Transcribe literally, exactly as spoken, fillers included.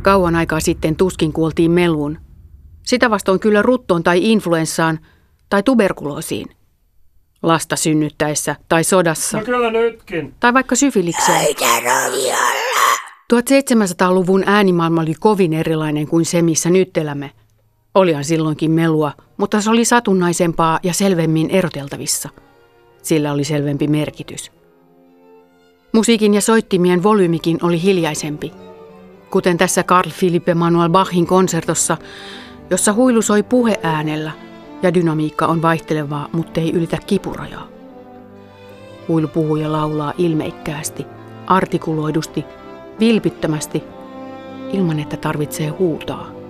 Kauan aikaa sitten tuskin kuoltiin meluun. Sitä vastoin kyllä ruttoon tai influenssaan tai tuberkuloosiin. Lasta synnyttäessä tai sodassa. No kyllä nytkin. Tai vaikka syfilikseen. tuhatseitsemänsataaluvun äänimaailma oli kovin erilainen kuin se, missä nyt elämme. Olihan silloinkin melua, mutta se oli satunnaisempaa ja selvemmin eroteltavissa. Sillä oli selvempi merkitys. Musiikin ja soittimien volyymikin oli hiljaisempi. Kuten tässä Carl Philipp Emanuel Bachin konsertossa, jossa huilu soi puheäänellä ja dynamiikka on vaihtelevaa, mutta ei ylitä kipurajaa. Huilu puhuu ja laulaa ilmeikkäästi, artikuloidusti, vilpittömästi, ilman että tarvitsee huutaa.